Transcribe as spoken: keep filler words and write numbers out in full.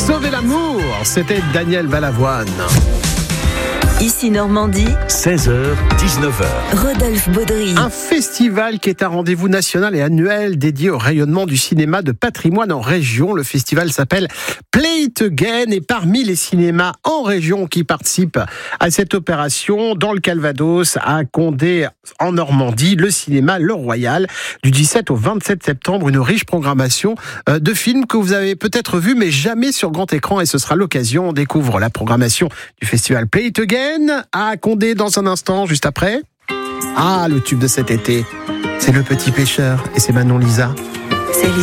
Sauver l'amour, c'était Daniel Balavoine. Ici Normandie, seize heures, dix-neuf heures. Rodolphe Baudry. Un festival qui est un rendez-vous national et annuel dédié au rayonnement du cinéma de patrimoine en région. Le festival s'appelle Play It Again et parmi les cinémas en région qui participent à cette opération, dans le Calvados, à Condé, en Normandie, le cinéma Le Royal, du dix-sept au vingt-sept septembre, une riche programmation de films que vous avez peut-être vus mais jamais sur grand écran et ce sera l'occasion. On découvre la programmation du festival Play It Again à Condé dans un instant, juste après. Ah, le tube de cet été, c'est Le Petit Pêcheur et c'est Manon Lisa. C'est